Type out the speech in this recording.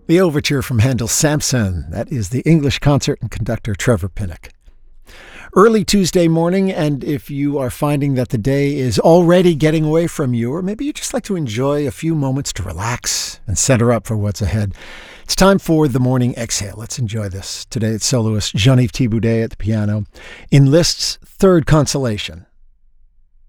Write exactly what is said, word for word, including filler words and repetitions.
The overture from Handel's Samson. That is the English concert and conductor Trevor Pinnock. Early Tuesday morning, and if you are finding that the day is already getting away from you, or maybe you just like to enjoy a few moments to relax and center up for what's ahead, it's time for the Morning Exhale. Let's enjoy this. Today it's soloist Jean-Yves Thibaudet at the piano in Liszt's Third Consolation.